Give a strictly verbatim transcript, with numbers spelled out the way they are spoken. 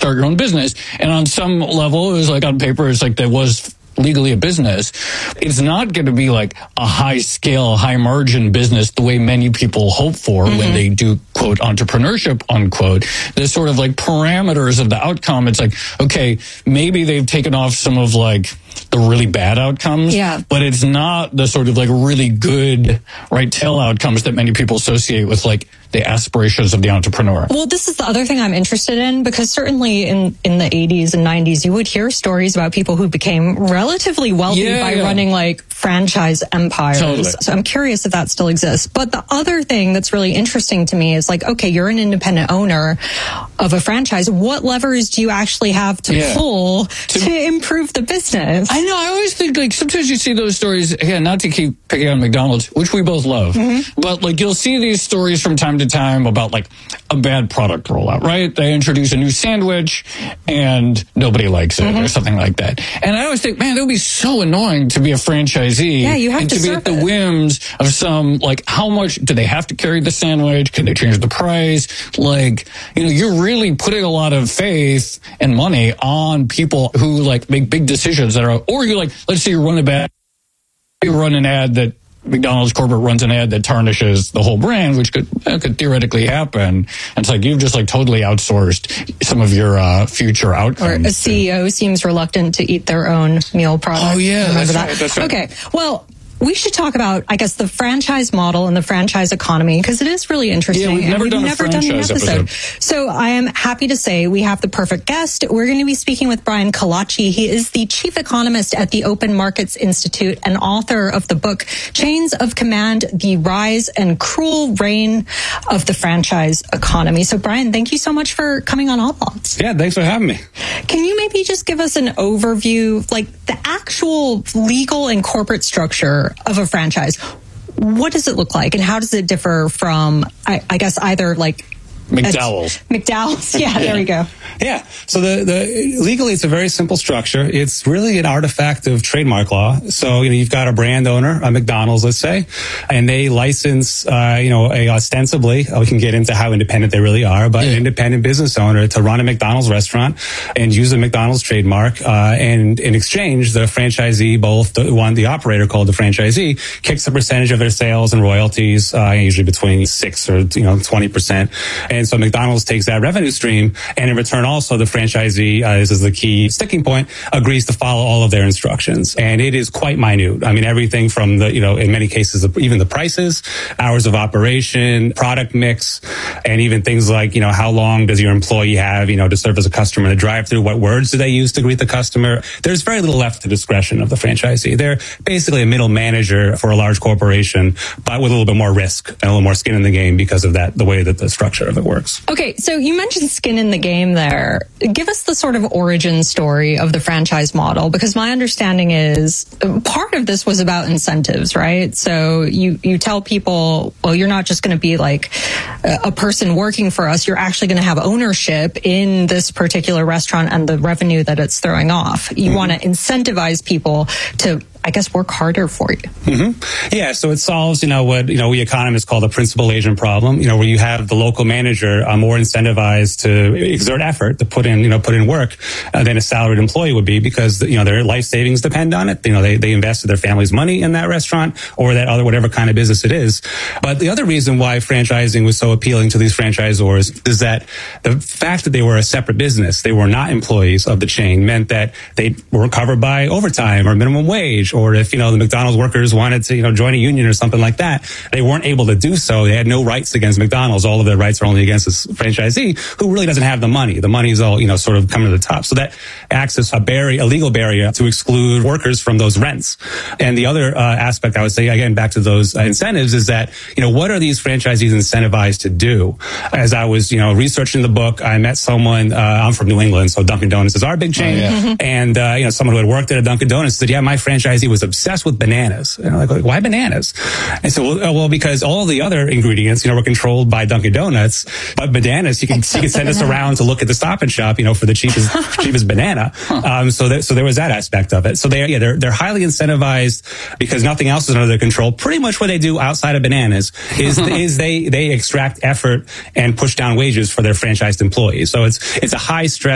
start your own business. And on some level, it was like on paper, it's like that was legally a business. It's not going to be like a high scale, high margin business the way many people hope for mm-hmm. when they do, quote, entrepreneurship, unquote. The sort of like parameters of the outcome. It's like, okay, maybe they've taken off some of like the really bad outcomes, yeah. but it's not the sort of like really good, right, tail outcomes that many people associate with like the aspirations of the entrepreneur. Well, this is the other thing I'm interested in, because certainly in, in the eighties and nineties, you would hear stories about people who became relatively wealthy yeah, by yeah. running like franchise empires. Totally. So I'm curious if that still exists. But the other thing that's really interesting to me is like, okay, you're an independent owner of a franchise. What levers do you actually have to yeah. pull to, to improve the business? I know. I always think like sometimes you see those stories, again, not to keep picking on McDonald's, which we both love, mm-hmm. but like you'll see these stories from time to time about like a bad product rollout, right? They introduce a new sandwich and nobody likes it mm-hmm. or something like that. And I always think, man, it would be so annoying to be a franchisee yeah, you have and to, to be at the it. whims of some, like, how much do they have to carry the sandwich? Can they change the price? Like, you know, you're really putting a lot of faith and money on people who like make big decisions that are, or you like, let's say you run a bad, you run an ad that McDonald's corporate runs an ad that tarnishes the whole brand, which could uh, could theoretically happen. And it's like you've just like totally outsourced some of your uh, future outcomes. Or a C E O seems reluctant to eat their own meal product. Oh yeah, Remember that's that? right, that's right. Okay, well, we should talk about, I guess, the franchise model and the franchise economy, because it is really interesting. Yeah, we've never, we've done, never a done an episode. episode. So I am happy to say we have the perfect guest. We're going to be speaking with Brian Kalachi. He is the chief economist at the Open Markets Institute and author of the book Chains of Command, The Rise and Cruel Reign of the Franchise Economy. So Brian, thank you so much for coming on All Thoughts. Yeah, thanks for having me. Can you maybe just give us an overview, like the actual legal and corporate structure of a franchise? What does it look like, and how does it differ from, I, I guess, either like McDowell's. McDowell's, yeah, there we go. Yeah, so the, the legally it's a very simple structure. It's really an artifact of trademark law. So you know you've got a brand owner, a McDonald's, let's say, and they license, uh, you know, a ostensibly, we can get into how independent they really are, but yeah. an independent business owner to run a McDonald's restaurant and use the McDonald's trademark, uh, and in exchange, the franchisee, both the one, the operator called the franchisee, kicks a percentage of their sales and royalties, uh, usually between six or you know twenty percent. And so McDonald's takes that revenue stream, and in return also the franchisee, uh, this is the key sticking point, agrees to follow all of their instructions. And it is quite minute. I mean, everything from the, you know, in many cases, even the prices, hours of operation, product mix, and even things like, you know, how long does your employee have, you know, to serve as a customer in the drive-thru? What words do they use to greet the customer? There's very little left to discretion of the franchisee. They're basically a middle manager for a large corporation, but with a little bit more risk and a little more skin in the game because of that, the way that the structure of it works. Okay, so you mentioned skin in the game there. Give us the sort of origin story of the franchise model, because my understanding is part of this was about incentives, right? So you, you tell people, well, you're not just going to be like a person working for us. You're actually going to have ownership in this particular restaurant and the revenue that it's throwing off. You mm-hmm. want to incentivize people to, I guess, work harder for you. Mm-hmm. Yeah, so it solves, you know, what, you know, we economists call the principal agent problem, you know, where you have the local manager uh, more incentivized to exert effort, to put in, you know, put in work uh, than a salaried employee would be, because, you know, their life savings depend on it. You know, they, they invested their family's money in that restaurant or that other, whatever kind of business it is. But the other reason why franchising was so appealing to these franchisors is that the fact that they were a separate business, they were not employees of the chain, meant that they were covered by overtime or minimum wage. Or if, you know, the McDonald's workers wanted to, you know, join a union or something like that, they weren't able to do so. They had no rights against McDonald's. All of their rights are only against this franchisee who really doesn't have the money. The money is all, you know, sort of coming to the top. So that acts as a barrier, a legal barrier to exclude workers from those rents. And the other uh, aspect I would say, again, back to those uh, incentives, is that, you know, what are these franchisees incentivized to do? As I was, you know, researching the book, I met someone, uh, I'm from New England, so Dunkin' Donuts is our big chain. Oh, yeah. mm-hmm. And, uh, you know, someone who had worked at a Dunkin' Donuts said, yeah, my franchisee was obsessed with bananas. And I'm like, why bananas? I said, well, well, because all the other ingredients, you know, were controlled by Dunkin' Donuts, but bananas, you can, you can send us around to look at the Stop and Shop, you know, for the cheapest, cheapest banana. Um, so that, so there was that aspect of it. So they, yeah, they're, they're highly incentivized because nothing else is under their control. Pretty much what they do outside of bananas is, is they, they extract effort and push down wages for their franchised employees. So it's, it's a high stress